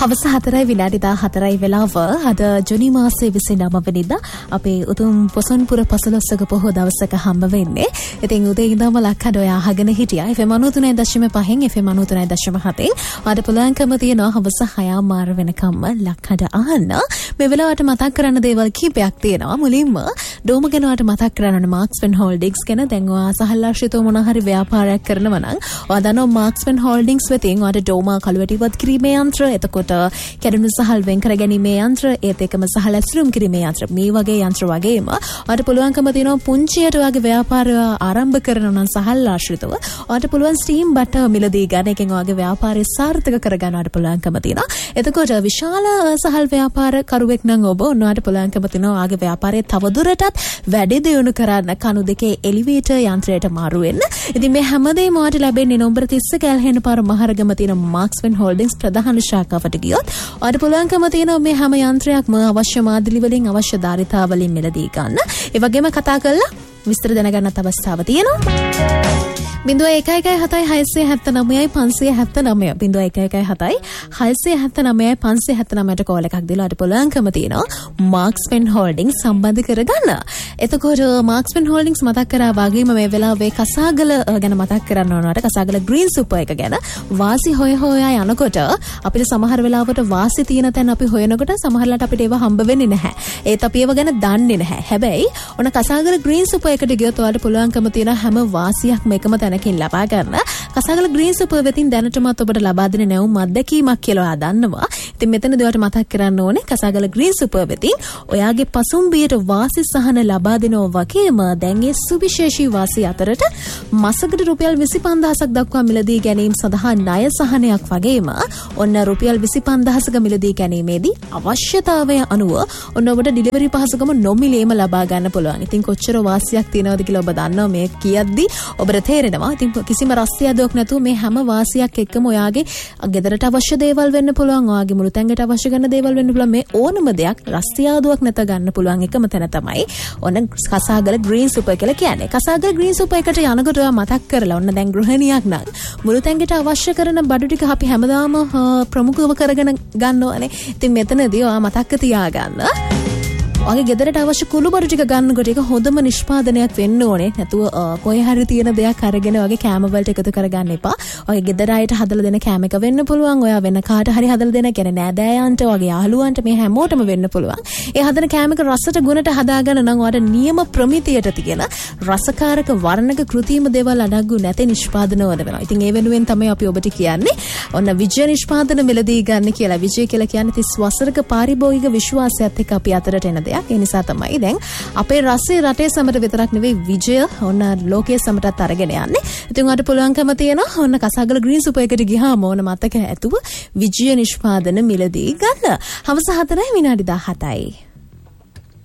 හවස 4:14 වෙලාව අද ජුනි මාසයේ 29 වෙනිදා අපේ උතුම් පොසොන්පුර පසළොස්වක පොහොය දවසක හම්බ වෙන්නේ. ඉතින් උදේ ඉඳන්ම ලක්කඩ ඔය අහගෙන හිටියා. FM 93.5 FM 93.7 අද පුළුවන්කම තියෙනවා හවස 6:00 වෙනකම්ම ලක්කඩ අහන්න. මේ වෙලාවට මතක් කරන්න දේවල් කීපයක් තියෙනවා. මුලින්ම ඩෝම ගැනවට මතක් කරන්න මාක්ස්පෙන් හෝල්ඩින්ග්ස් ගැන. දැන් ඔයා සහල්ලාශිතව මොන හරි ව්‍යාපාරයක් කරනවා නම් ඔයා දන්නවා මාක්ස්පෙන් හෝල්ඩින්ග්ස් වෙතින් ඔයාට ඩෝම කළුවැටිවත් කිරීමේ යන්ත්‍ර, එතකොට කැඩුණු සහල් වෙන් කර ගැනීමේ යන්ත්‍ර, ඒත් එකම සහල් ඇසුරුම් කිරීමේ යන්ත්‍ර, මේ වගේ යන්ත්‍ර වගේම ඔයාට පුළුවන්කම තියෙනවා පුංචියට වගේ ව්‍යාපාරය ආරම්භ කරනවා නම් සහල් ආශ්‍රිතව ඔයාට පුළුවන් ස්ටීම් බටර් මිලදී ගන්න එකෙන් ඔයාගේ ව්‍යාපාරය සාර්ථක කරගන්න ඔයාට පුළුවන්කම තියෙනවා. එතකොට විශාල සහල් ව්‍යාපාර කරුවෙක් නම් ඔබ ඔයාට පුළුවන්කම තියෙනවා ඔයාගේ ව්‍යාපාරය තවදුරටත් වැඩි දියුණු කරන්න කණු දෙකේ එලිවේටර් යන්ත්‍රයට මාරු වෙන්න. ඉතින් මේ හැමදේම ඔයාට ලැබෙන්නේ නම්බර 30 කැලහෙන පාර මහරගම තියෙන මාක්ස්වෙන් හෝල්ඩින්ග්ස් ප්‍රධාන ශාඛාවට ගියොත් ඔයාට පුළුවන්කම තියෙනවා මේ හැම යන්ත්‍රයක්ම අවශ්‍ය මාදිලි වලින් අවශ්‍ය ධාරිතා වලින් මිලදී ගන්න. ඒ වගේම කතා කරලා විස්තර දැනගන්නත් අවස්ථාව තියෙනවා. 0117 කෝල් එකක් දීලා අද පුළුවන්කම තියෙනවා මාක්ස්පෙන් හෝල්ඩින්ග්ස් සම්බන්ධ කරගන්න. එතකොට මාක්ස්පෙන් හෝල්ඩින්ග්ස් මතක් කරා වගේම මේ වෙලාවේ කසාගල ගැන මතක් කරන්න ඕනවට කසාගල ග්‍රීන් සුපර් එක ගැන වාසි හොයා යනකොට අපිට සමහර වෙලාවට වාසි තියෙන තැන අපි හොයනකොට සමහරලාට අපිට ඒව හම්බ වෙන්නේ නැහැ. ඒත් අපි ඒව ගැන දන්නේ නැහැ. හැබැයි ඔන්න කසාගල ග්‍රීන් සුපර් එකට ගියොත් ඔයාලට පුළුවන්කම තියෙන හැම වාසියක්ම එකම තැනකින් ලබා ගන්න. කසාගල ග්‍රීන් සුපර් වෙතින් දැනටමත් ඔබට ලබා දෙන නැවුම් අත්දැකීමක් කියලා ඔයා දන්නවා. ඉතින් මෙතනදී ඔයාලට මතක් කරන්න ඕනේ කසාගල ග්‍රීන් සුපර් වෙතින් ඔයාගේ පසුම්බියට වාසි සහන ලබා දෙනවා වගේම දැන් ඒ සුවිශේෂී වාසි අතරට මාසකට රුපියල් 25000ක් දක්වා මිලදී ගැනීම සඳහා ණය සහනයක් වගේම ඔන්න රුපියල් 25000ක මිලදී ගැනීමේදී අවශ්‍යතාවය අනුව ඔන්න ඔබට ඩිලිවරි පහසුකම නොමිලේම ලබා ගන්න පුළුවන්. ඉතින් කොච්චර වාසියක් තියෙනවද කියලා ඔබ දන්නවා මේ කියද්දි ඔබට තේරෙනවා. ඉතින් කිසිම රස්තියාදුවක් නැතුව මේ හැම වාසියක් එක්කම ඔයාගේ ගෙදරට අවශ්‍ය දේවල් වෙන්න පුළුවන්, ඔයාගේ මුළු තැඟට අවශ්‍ය කරන දේවල් වෙන්න පුළුවන්. මේ ඕනම දෙයක් රස්තියාදුවක් නැත ගන්න පුළුවන් එකම තැන තමයි ඔන්න කසාගල ග්‍රීන් සුපර් කියලා කියන්නේ. කසාගල ග්‍රීන් සුපර් එකට යනකොට ඔයා මතක් කරලා ඔන්න දැන් ගෘහණියක් නම් මුළු තැඟට අවශ්‍ය කරන බඩු ටික අපි හැමදාම ප්‍රමුඛව කරගෙන ගන්නවනේ. ඉතින් මෙතනදී ඔයා මතක්ක තියාගන්න ඔයාගේ ගෙදරට අවශ්‍ය කුළු බඩු ටික ගන්නකොට ඒක හොඳම නිෂ්පාදනයක් වෙන්න ඕනේ. නැතුව කොහේ හරි තියෙන දෙයක් අරගෙන ඔයාගේ කෑම වලට එකතු කරගන්න එපා. ඔයාගේ ගෙදර අයට හදලා දෙන කෑම එක වෙන්න පුළුවන්. ඔයා වෙන කාට හරි හදලා දෙන කියන්නේ නෑදෑයන්ට, ඔයාගේ යාළුවන්ට, මේ හැමෝටම වෙන්න පුළුවන්. ඒ හදන කෑම එක රසට ගුණට හදාගන්න නම් ඔයාට නියම ප්‍රමිතියට තියෙන රසකාරක වර්ණක කෘත්‍රිම දේවල් අඩංගු නැති නිෂ්පාදන වල වෙනවා. ඉතින් ඒ වෙනුවෙන් තමයි අපි ඔබට කියන්නේ ඔන්න විජය නිෂ්පාදන මිලදී ගන්න කියලා. විජය කියලා කියන්නේ 30 වසරක පාරිභෝගික විශ්වාසයත් එක්ක අපි අතරට එන දෙයක්. ඒ නිසා තමයි දැන් අපේ රසයේ රටේ සමට විතරක් නෙවෙයි විජය ඔන්න ලෝකයේ සමටත් අරගෙන යන්නේ. ඉතින් ඔයාලට පුළුවන්කම තියෙනවා ඔන්න කසාගල ග්‍රීන් සුපර් එකට ගියාම ඕන මතක ඇතුව විජය නිෂ්පාදන මිලදී ගන්න. හවස 4:17